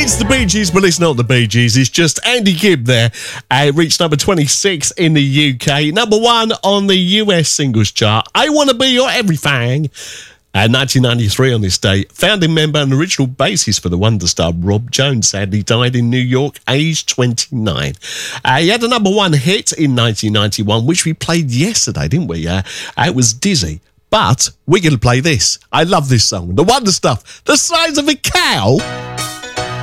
It's the Bee Gees, but it's not the Bee Gees. It's just Andy Gibb there. It reached number 26 in the UK, number 1 on the US singles chart. I Want to Be Your Everything. 1993 on this day, founding member and original bassist for the Wonder Star, Rob Jones, sadly died in New York, aged 29. He had a number 1 hit in 1991, which we played yesterday, didn't we? It was Dizzy. But we're going to play this. I love this song. The Wonder Stuff. The Size of a Cow.